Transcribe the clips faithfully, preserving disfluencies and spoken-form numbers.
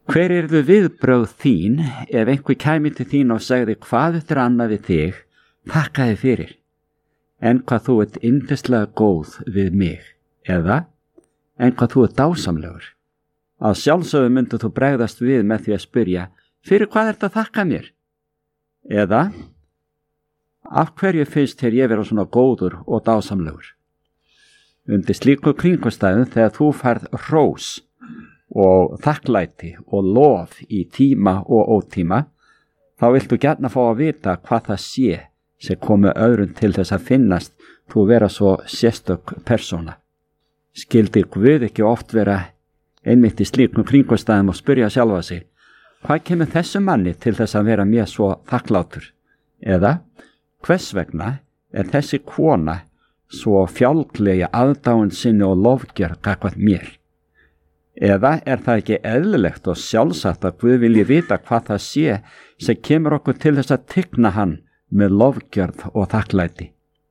Hver yrðu viðbrögð þín ef einhver kæmi til þín og segði hvað eftir annað við þig, þakka þig fyrir, en hvað þú ert yndislega góð við mig, eða en hvað þú ert dásamlegur. Að sjálfsögðu myndu þú bregðast við með því að spyrja, fyrir hvað ert að þakka mér? Eða, af hverju finnst þér ég vera svona góður og dásamlegur? Undir slíku kringumstæðum þegar þú færð hrós og þakklæti og lof í tíma og ótíma, þá viltu gjarna fá að vita hvað það sé sem komi öðrum til þess að finnast þú vera svo sérstök persóna. Skyldi Guð ekki oft vera einmitt í slíkum kringumstæðum og spyrja sjálfa sig, hvað kemur þessu manni til þess að vera mér svo þakklátur? Eða, hvers vegna er þessi kona svo fjálglega aðdáun sinni og lofgjörð gagnvart mér? Eða er það ekki eðlilegt og sjálfsagt að Guð vilji vita hvað það sé sem kemur okkur til þess að tigna hann með lofgjörð og þakklæti?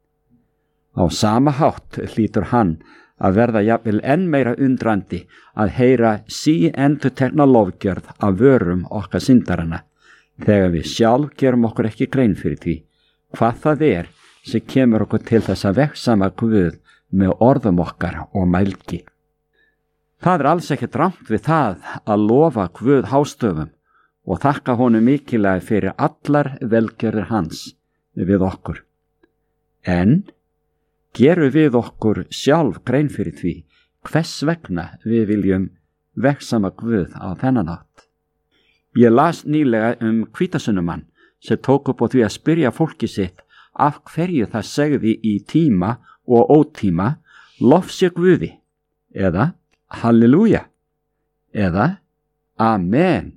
Á sama hátt hlýtur hann að verða jafnvel enn meira undrandi að heyra sí endurtekna lofgjörð af vörum okkar syndarana, þegar við sjálf gerum okkur ekki grein fyrir því hvað það er sem kemur okkur til þess að vegsama Guð með orðum okkar og mælgi. Það er alls ekki rangt við það að lofa Guð hástöfum og þakka honum mikilvæg fyrir allar velgjörðir hans við okkur. En gerum við okkur sjálf grein fyrir því hvers vegna við viljum vegsama Guð á þennan hátt. Ég las nýlega um hvítasunnumann sem tók upp á því að spyrja fólki sitt af hverju það segði í tíma og ótíma lof sé Guði, eða halleluja, eða amen.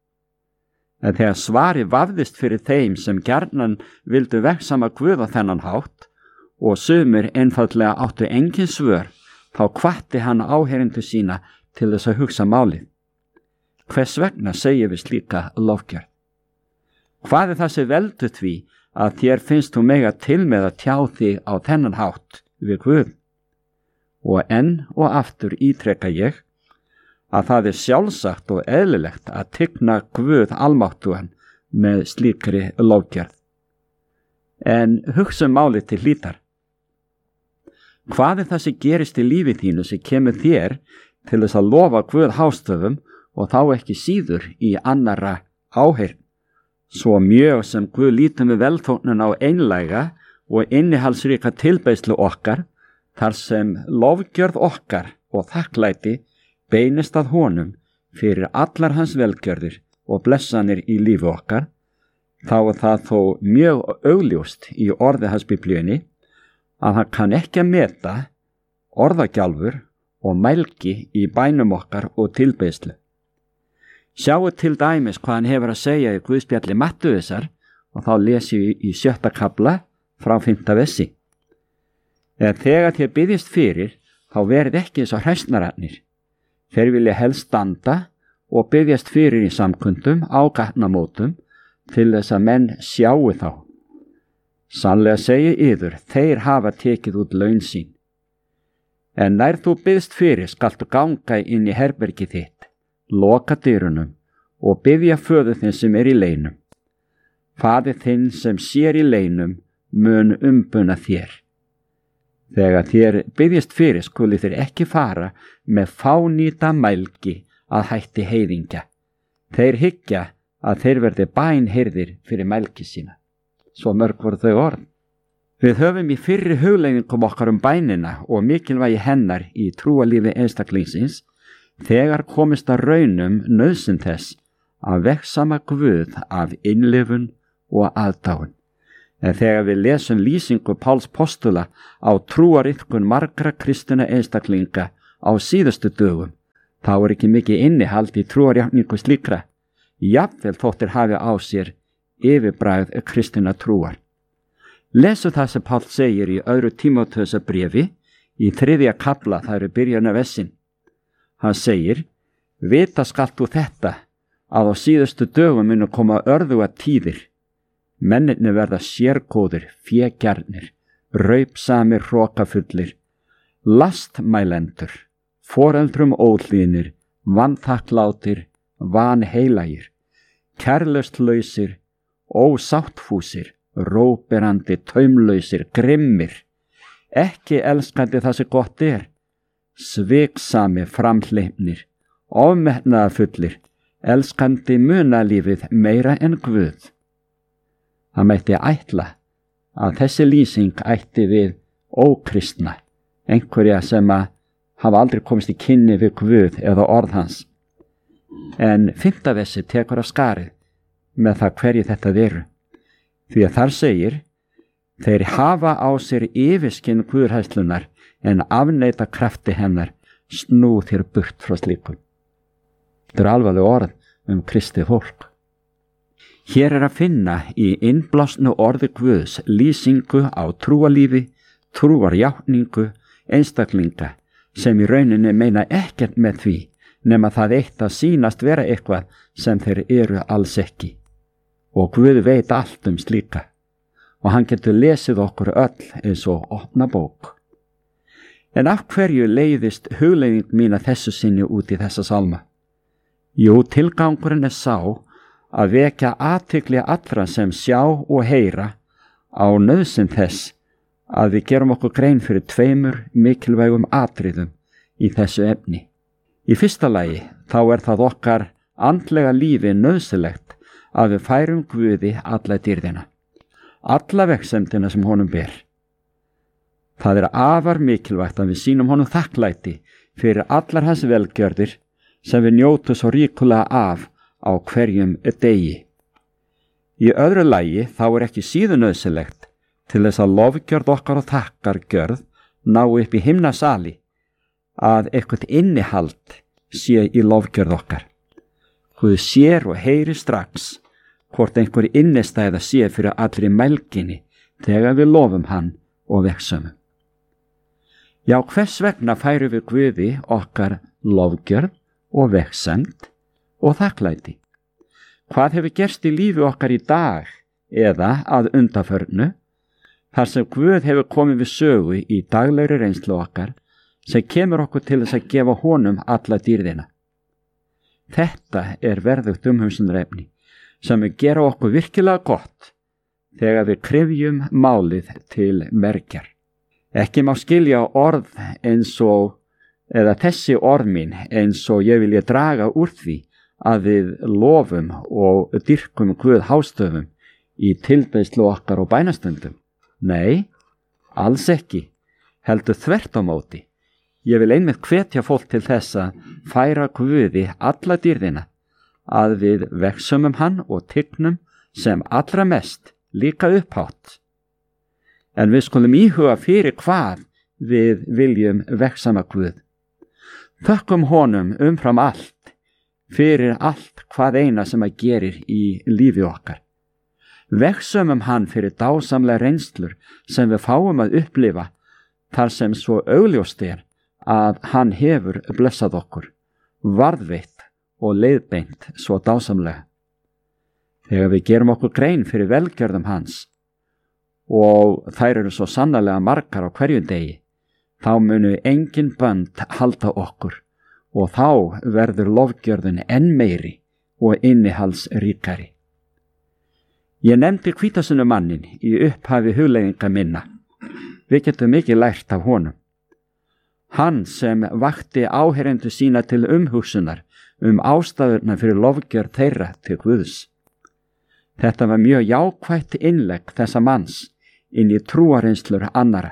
En þegar svari vafðist fyrir þeim sem gjarnan vildu vegsama Guð á þennan hátt og sumir einfaldlega áttu engin svör, þá hvatti hann áheyrendur sína til þess að hugsa málið. Hvers vegna segjum við slíka lofgjörð? Hvað er það sem veldur því að þér finnst þú mega til með að tjá þig á þennan hátt við Guð? Og enn og aftur ítreka ég að það er sjálfsagt og eðlilegt að tigna Guð almáttugan með slíkri lofgjörð. En hugsa málið til hlítar. Hvað er það sem gerist í lífi þínu sem kemur þér til þess að lofa Guð hástöfum og þá ekki síður í annarra áheyrn? Svo mjög sem Guð lítur með velþóknun á einlæga og innihaldsríka tilbeiðslu okkar, þar sem lofgjörð okkar og þakklæti beinist að honum fyrir allar hans velgjörðir og blessanir í lífi okkar, þá er það þó mjög augljóst í orði hans Biblíunni að hann kann ekki að meta orðagjálfur og mælgi í bænum okkar og tilbeiðslu. Sjáu til dæmis hvað hann hefur að segja í Guðspjalli Mattheusar, og þá lesi ég í sjötta kafla frá fimmta versi. Eða þegar þér biðjist fyrir, þá verið ekki eins og hræsnararnir. Þeir vilja helst standa og biðjast fyrir í samkundum á gatnamótum til þess að menn sjáu þá. Sannlega segi yður, þeir hafa tekið út laun sín. En nær þú biðst fyrir, skaltu ganga inn í herbergi þitt, loka dyrunum og biðja föður þinn sem er í leinum. Faðir þinn sem sér í leinum mun umbuna þér. Þegar þér biðjast fyrir skuli þér ekki fara með fánýta mælgi að hætti heiðingja. Þeir hyggja að þeir verði bænheyrðir fyrir mælgi sína. Svo mörg voru þau orð. Við höfum í fyrri hugleiðingum okkar um bænina og mikilvægi hennar í trúalífi einstaklingsins þegar komist að raunum nauðsyn þess að vegsama Guð af innlifun og aðdáun. En þegar við lesum lýsingu Páls postula á trúariðkun margra kristina einstaklinga á síðustu dögum, þá er ekki mikið innihald í trúarjátningu slíkra, jafnvel þóttir hafi á sér yfirbragð kristina trúar. Lesu það sem Pál segir í öðru Tímóteusar bréfi, í þriðja kafla, það eru byrjun af versin. Hann segir, vita skalt þú þetta, að á síðustu dögum munu koma örðuga tíðir. Mennirni verða sérgóðir, fégjarnir, raupsamir hrokafullir, lastmælendur, foreldrum óhlýðnir, vanþakklátir, vanheilagir, kærlaustlausir, ósáttfúsir, róberandi, taumlausir, grimmir, ekki elskandi það sem gott er, sviksami, framhleypnir, ofmetnaðarfullir, elskandi munalífið meira en Guð. Það mætti ætla að þessi lýsing ætti við ókristna, einhverja sem að hafa aldrei komist í kynni við Guð eða orð hans. En fimmta versi tekur af skarið með það hverju þetta veru. Því að þar segir, þeir hafa á sér yfirskinn guðhræðslunar en afneita krafti hennar, snú þér burt frá slíkum. Þetta er alvarleg orð um kristið fólk. Hér er að finna í innblásnu orði Guðs lýsingu á trúalífi, trúarjátningu, einstaklinga sem í rauninni meina ekkert með því nema það eitt að sýnast vera eitthvað sem þeir eru alls ekki. Og Guð veit allt um slíka og hann getur lesið okkur öll eins og opna bók. En af hverju leiðist hugleiðing mín að þessu sinni út í þessa sálma? Jú, tilgangurinn er sá að vekja athygli allra sem sjá og heyra á nauðsyn þess að við gerum okkur grein fyrir tveimur mikilvægum atriðum í þessu efni. Í fyrsta lagi þá er það okkar andlega lífi nauðsynlegt að við færum Guði alla dýrðina, alla vegsemdina sem honum ber. Það er afar mikilvægt að við sýnum honum þakklæti fyrir allar hans velgjörðir sem við njótum svo ríkulega af á hverjum degi. Í öðru lagi þá er ekki síður nauðsynlegt til þess að lofgjörð okkar og þakkargjörð ná upp í himnasali að eitthvað innihald sé í lofgjörð okkar. Guð sér og heyri strax hvort einhver innistæða sé fyrir allri mælginni þegar við lofum hann og vegsumum. Já, hvers vegna færum við Guði okkar lofgjörð og vegsemd og þakklæti? Hvað hefur gerst í lífi okkar í dag eða að undanförnu, þar sem Guð hefur komið við sögu í daglegri reynslu okkar sem kemur okkur til þess að gefa honum alla dýrðina? Þetta er verðugt umhugsunarefni sem við gera okkur virkilega gott þegar við kryfjum málið til mergjar. Ekki má skilja orð eins og, eða þessi orð mín eins og ég vilja draga úr því að við lofum og dyrkum Guð hástöfum í tilbeiðslu okkar og bænastundum. Nei, alls ekki, heldur þvert á móti. Ég vil einmitt hvetja fólk til þess að færa Guði alla dýrðina, að við vegsumum hann og tygnum sem allra mest líka upphátt. En við skulum íhuga fyrir hvað við viljum vegsama Guð. Þökkum honum umfram allt, fyrir allt hvað eina sem að gerir í lífi okkar. Vegsumum hann fyrir dásamlega reynslur sem við fáum að upplifa þar sem svo augljóst er að hann hefur blessað okkur, varðveitt og leiðbeint svo dásamlega. Þegar við gerum okkur grein fyrir velgjörðum hans, og þær eru svo sannarlega margar á hverjum degi, þá munu engin bönd halda okkur og þá verður lofgjörðin enn meiri og innihaldsríkari. Ég nefndi hvítasunnumannin í upphafi hugleiðinga minna. Við getum mikið lært af honum. Hann sem vakti áheyrendur sína til umhugsunar um ástæðurnar fyrir lofgjörð þeirra til Guðs. Þetta var mjög jákvætt innlegg þessa manns inn í trúarreynslur annara.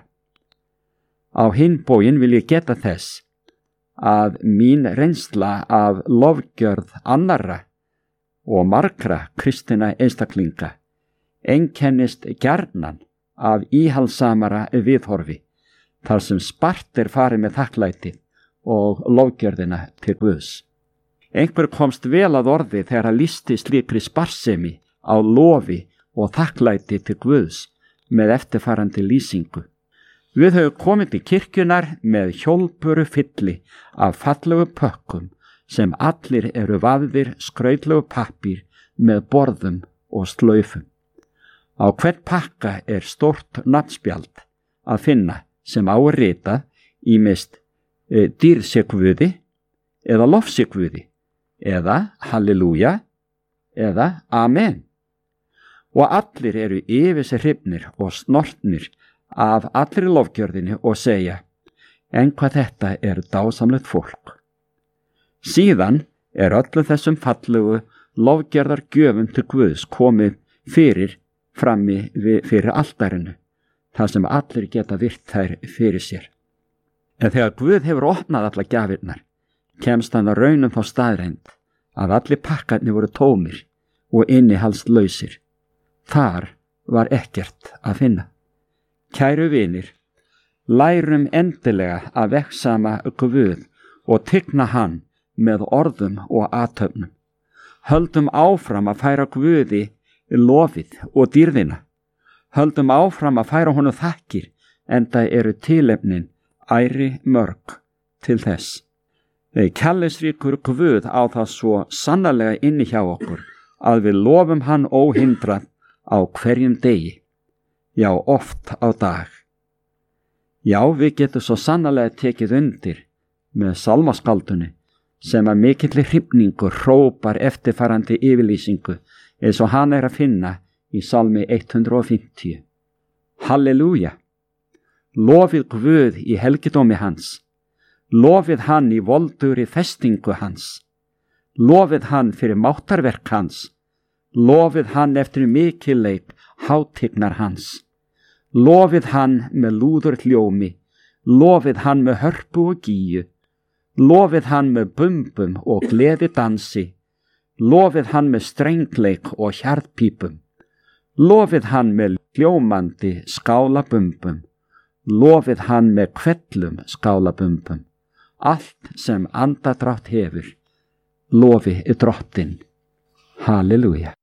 Á hinn bóginn vil ég geta þess að mín reynsla af lofgjörð annara og margra kristina einstaklinga einkennist gjarnan af íhalsamara viðhorfi, þar sem spart er farið með þakklæti og lofgjörðina til Guðs. Einhver komst vel að orði þegar að lýsti slíkri sparsemi á lofi og þakklæti til Guðs með eftirfarandi lýsingu. Við höfum komið til kirkjunar með hjólpuru fylli af fallegu pökkum sem allir eru vafðir skrautlegu pappír með borðum og slaufum. Á hvern pakka er stórt nafnspjald að finna sem á er ritað ýmist e, dýrð sé Guði eða lof sé Guði eða halleluja eða amen. Og allir eru yfir sig hrifnir og snortnir af allri lofgjörðinni og segja, en hvað þetta er dásamlegt fólk. Síðan er öllu þessum fallegu lofgjörðar gjöfum til Guðs komið fyrir frammi fyrir altarinu, þar sem allir geta virt þær fyrir sér. En þegar Guð hefur opnað alla gjafirnar, kemst hann að raunum þá staðreind að allir pakkarnir voru tómir og innihaldslausir. Þar var ekkert að finna. Kæru vinir, lærum endilega að vegsama Guð og tigna hann með orðum og athöfnum. Höldum áfram að færa Guði lofið og dýrðina. Höldum áfram að færa honum þakkir, enda eru tilefnin æri mörg til þess. Þegar kærleiksríkur Guð á það svo sannarlega inni hjá okkur að við lofum hann óhindrað á hverjum degi, já oft á dag. Já, við getum svo sannarlega tekið undir með salmaskaldunni sem að mikilli hrifningu hrópar eftirfarandi yfirlýsingu eins og hann er að finna í salmi hundrað og fimmtíu. Halleluja! Lofið Guð í helgidómi hans. Lofið hann í voldugri festingu hans. Lofið hann fyrir máttarverk hans. Lofið hann eftir mikilleik hátignar hans. Lofið hann með lúður hljómi. Lofið hann með hörpu og gíu. Lofið hann með bumbum og gleði dansi. Lofið hann með strengleik og hjartpípum. Lofið hann með hljómandi skálabumbum. Lofið hann með kvellum skálabumbum. Allt sem andadrátt hefur, lofi drottinn. Halleluja.